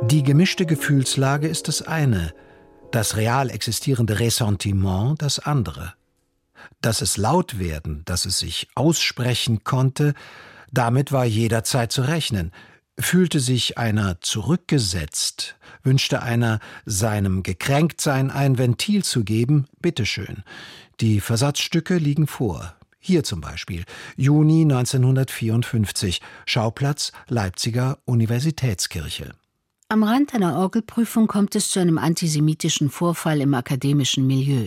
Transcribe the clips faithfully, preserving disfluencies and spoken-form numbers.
Die gemischte Gefühlslage ist das eine, das real existierende Ressentiment das andere. Dass es laut werden, dass es sich aussprechen konnte, damit war jederzeit zu rechnen. Fühlte sich einer zurückgesetzt, wünschte einer, seinem Gekränktsein ein Ventil zu geben, bitteschön. Die Versatzstücke liegen vor. Hier zum Beispiel, Juni neunzehnhundertvierundfünfzig, Schauplatz Leipziger Universitätskirche. Am Rand einer Orgelprüfung kommt es zu einem antisemitischen Vorfall im akademischen Milieu.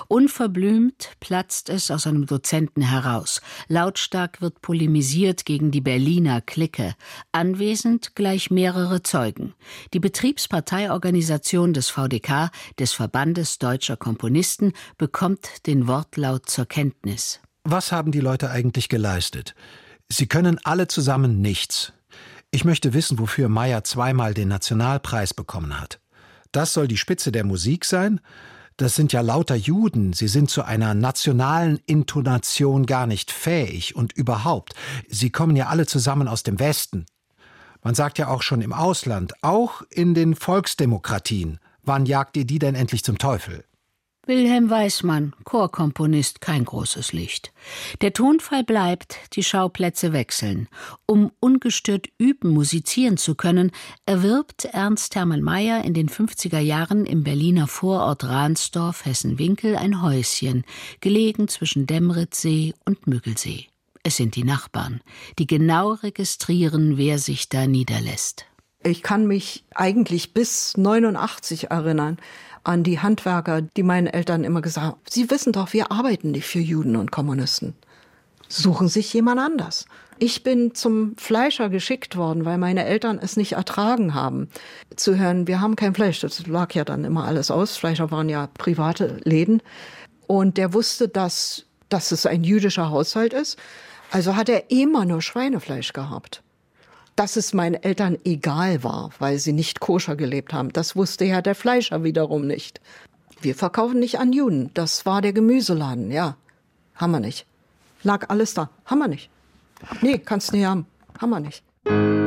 Unverblümt platzt es aus einem Dozenten heraus. Lautstark wird polemisiert gegen die Berliner Clique. Anwesend gleich mehrere Zeugen. Die Betriebsparteiorganisation des V D K, des Verbandes Deutscher Komponisten, bekommt den Wortlaut zur Kenntnis. Was haben die Leute eigentlich geleistet? Sie können alle zusammen nichts. Ich möchte wissen, wofür Mayr zweimal den Nationalpreis bekommen hat. Das soll die Spitze der Musik sein? Das sind ja lauter Juden, sie sind zu einer nationalen Intonation gar nicht fähig und überhaupt, sie kommen ja alle zusammen aus dem Westen. Man sagt ja auch schon im Ausland, auch in den Volksdemokratien, wann jagt ihr die denn endlich zum Teufel? Wilhelm Weismann, Chorkomponist, kein großes Licht. Der Tonfall bleibt, die Schauplätze wechseln. Um ungestört üben, musizieren zu können, erwirbt Ernst Hermann Mayr in den fünfziger Jahren im Berliner Vorort Ransdorf, Hessen-Winkel, ein Häuschen, gelegen zwischen Demmritzsee und Müggelsee. Es sind die Nachbarn, die genau registrieren, wer sich da niederlässt. Ich kann mich eigentlich bis neunundachtzig erinnern an die Handwerker, die meinen Eltern immer gesagt haben, Sie wissen doch, wir arbeiten nicht für Juden und Kommunisten. Suchen sich jemand anders. Ich bin zum Fleischer geschickt worden, weil meine Eltern es nicht ertragen haben, zu hören, wir haben kein Fleisch. Das lag ja dann immer alles aus. Fleischer waren ja private Läden. Und der wusste, dass, dass es ein jüdischer Haushalt ist. Also hat er immer nur Schweinefleisch gehabt. Dass es meinen Eltern egal war, weil sie nicht koscher gelebt haben, das wusste ja der Fleischer wiederum nicht. Wir verkaufen nicht an Juden. Das war der Gemüseladen, ja. Haben wir nicht. Lag alles da. Haben wir nicht. Nee, kannst nicht haben. Haben wir nicht.